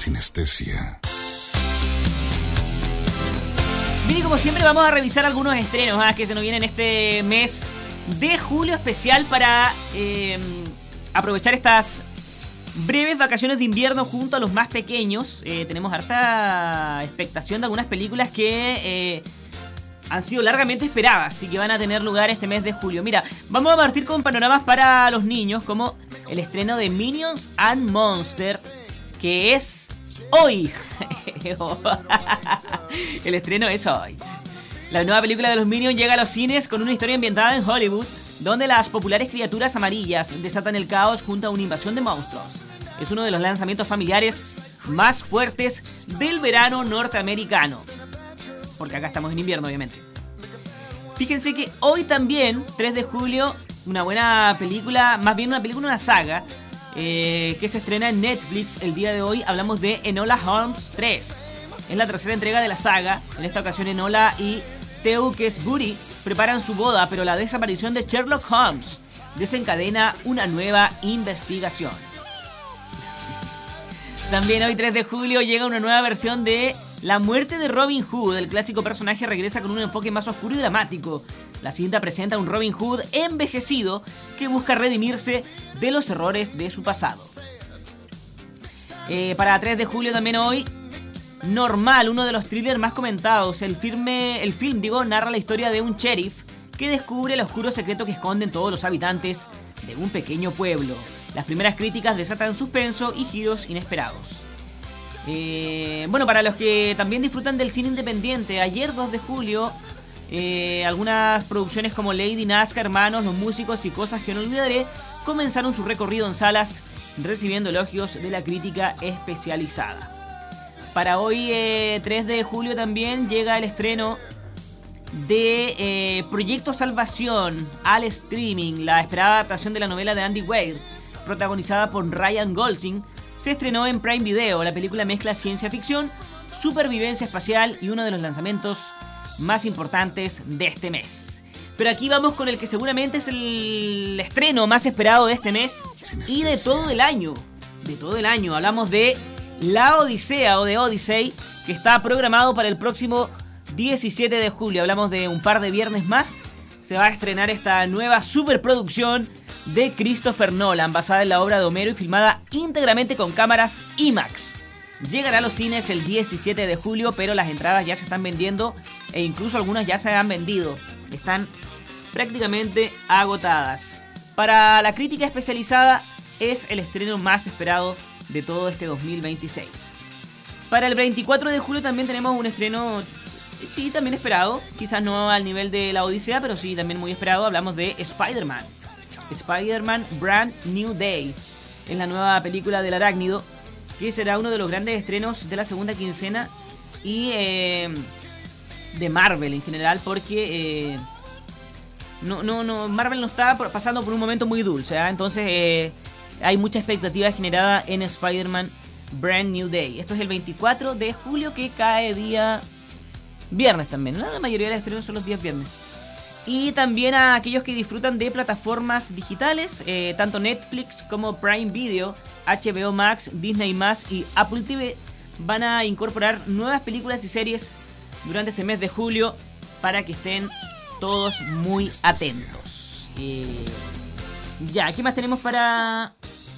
Sinestesia. Bien, y como siempre vamos a revisar algunos estrenos que se nos vienen este mes de julio, especial para aprovechar estas breves vacaciones de invierno junto a los más pequeños. Tenemos harta expectación de algunas películas que han sido largamente esperadas y que van a tener lugar este mes de julio. Mira, vamos a partir con panoramas para los niños, como el estreno de Minions and Monsters, que es hoy. El estreno es hoy. La nueva película de los Minions llega a los cines con una historia ambientada en Hollywood, donde las populares criaturas amarillas desatan el caos junto a una invasión de monstruos. Es uno de los lanzamientos familiares más fuertes del verano norteamericano, porque acá estamos en invierno, obviamente. Fíjense que hoy también, 3 de julio, una buena película, más bien una película, una saga, que se estrena en Netflix el día de hoy. Hablamos de Enola Holmes 3. Es la tercera entrega de la saga. En esta ocasión Enola y Tewkesbury preparan su boda, pero la desaparición de Sherlock Holmes desencadena una nueva investigación. También hoy, 3 de julio, llega una nueva versión de La muerte de Robin Hood. El clásico personaje regresa con un enfoque más oscuro y dramático. La cinta presenta a un Robin Hood envejecido que busca redimirse de los errores de su pasado. Para 3 de julio también hoy, Normal, uno de los thrillers más comentados. El film narra la historia de un sheriff que descubre el oscuro secreto que esconden todos los habitantes de un pequeño pueblo. Las primeras críticas desatan suspenso y giros inesperados. Bueno, para los que también disfrutan del cine independiente, ayer 2 de julio, algunas producciones como Lady Nazca, Hermanos, Los Músicos y Cosas que no olvidaré comenzaron su recorrido en salas, recibiendo elogios de la crítica especializada. Para hoy, 3 de julio, también llega el estreno de Proyecto Salvación al streaming. La esperada adaptación de la novela de Andy Weir, protagonizada por Ryan Gosling, se estrenó en Prime Video. La película mezcla ciencia ficción, supervivencia espacial y uno de los lanzamientos más importantes de este mes. Pero aquí vamos con el que seguramente es el estreno más esperado de este mes y de todo el año. De todo el año. Hablamos de La Odisea o de Odyssey, que está programado para el próximo 17 de julio. Hablamos de un par de viernes más. Se va a estrenar esta nueva superproducción de Christopher Nolan, basada en la obra de Homero y filmada íntegramente con cámaras IMAX. Llegará a los cines el 17 de julio, pero las entradas ya se están vendiendo e incluso algunas ya se han vendido. Están prácticamente agotadas. Para la crítica especializada, es el estreno más esperado de todo este 2026. Para el 24 de julio también tenemos un estreno, sí, también esperado. Quizás no al nivel de La Odisea, pero sí también muy esperado. Hablamos de Spider-Man. Spider-Man Brand New Day. Es la nueva película del arácnido, que será uno de los grandes estrenos de la segunda quincena y de Marvel en general, porque Marvel no está pasando por un momento muy dulce, entonces hay mucha expectativa generada en Spider-Man Brand New Day. Esto es el 24 de julio, que cae día viernes también. La mayoría de los estrenos son los días viernes. Y también a aquellos que disfrutan de plataformas digitales, tanto Netflix como Prime Video, HBO Max, Disney+, y Apple TV van a incorporar nuevas películas y series durante este mes de julio para que estén todos muy atentos. Ya, ¿qué más tenemos para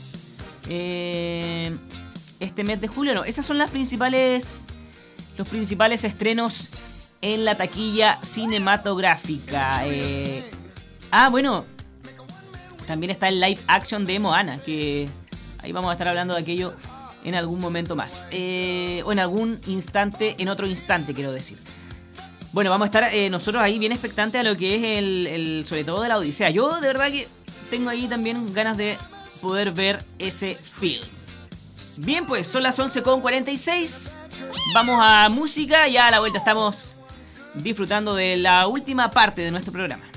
este mes de julio? No, esas son los principales estrenos en la taquilla cinematográfica. Bueno, también está el live action de Moana, que ahí vamos a estar hablando de aquello en algún momento más. O en algún instante, en otro instante quiero decir. Bueno, vamos a estar nosotros ahí bien expectantes a lo que es el sobre todo de La Odisea. Yo de verdad que tengo ahí también ganas de poder ver ese film. Bien, pues son las 11:46. Vamos a música y a la vuelta estamos disfrutando de la última parte de nuestro programa.